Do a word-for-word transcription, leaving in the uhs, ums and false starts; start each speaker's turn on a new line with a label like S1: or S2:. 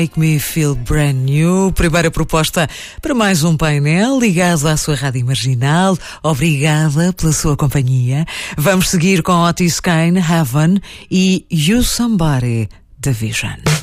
S1: Make Me Feel Brand New, primeira proposta para mais um painel ligado à sua rádio marginal. Obrigada pela sua companhia. Vamos seguir com Otis Kane, Heaven e You Somebody, The Vision.